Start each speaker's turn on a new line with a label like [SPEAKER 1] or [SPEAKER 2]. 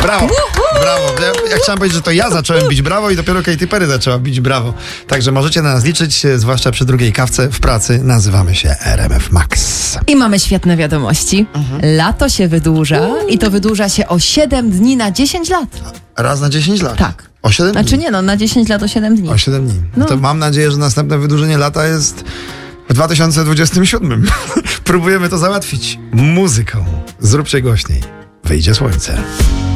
[SPEAKER 1] Brawo, brawo. Ja chciałem powiedzieć, że to ja zacząłem bić brawo i dopiero Katy Perry zaczęła bić brawo. Także możecie na nas liczyć, zwłaszcza przy drugiej kawce w pracy. Nazywamy się RMF Max.
[SPEAKER 2] I mamy świetne wiadomości. Lato się wydłuża i to wydłuża się o 7 dni na 10 lat.
[SPEAKER 1] Raz na 10 lat?
[SPEAKER 2] Tak.
[SPEAKER 1] O 7
[SPEAKER 2] Znaczy
[SPEAKER 1] dni?
[SPEAKER 2] nie no, na 10 lat o 7 dni.
[SPEAKER 1] O 7 dni. No to mam nadzieję, że następne wydłużenie lata jest w 2027. Próbujemy to załatwić muzyką. Zróbcie głośniej. Wyjdzie słońce.